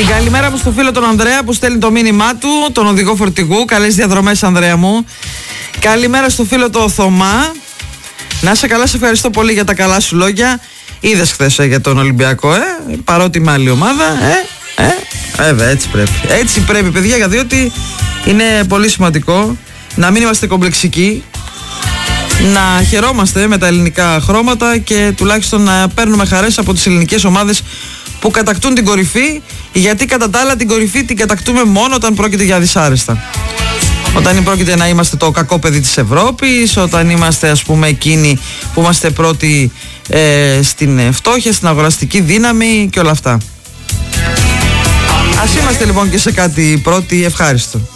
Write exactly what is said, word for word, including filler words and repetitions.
Την καλημέρα μου στο φίλο τον Ανδρέα που στέλνει το μήνυμά του, τον οδηγό φορτηγού. Καλές διαδρομές, Ανδρέα μου. Καλημέρα στο φίλο το Θωμά. Να είσαι καλά, σε ευχαριστώ πολύ για τα καλά σου λόγια. Είδες χθες ε, για τον Ολυμπιακό, ε, παρότι με άλλη ομάδα, ε, ε, βέβαια έτσι πρέπει. Έτσι πρέπει, παιδιά, για διότι είναι πολύ σημαντικό να μην είμαστε κομπλεξικοί, να χαιρόμαστε με τα ελληνικά χρώματα και τουλάχιστον να παίρνουμε χαρές από τις ελληνικές ομάδες που κατακτούν την κορυφή, γιατί κατά τα άλλα την κορυφή την κατακτούμε μόνο όταν πρόκειται για δυσάρεστα. Όταν πρόκειται να είμαστε το κακό παιδί της Ευρώπης, όταν είμαστε ας πούμε εκείνοι που είμαστε πρώτοι ε, στην φτώχεια, στην αγοραστική δύναμη και όλα αυτά. Ας είμαστε λοιπόν και σε κάτι πρώτοι ευχάριστο.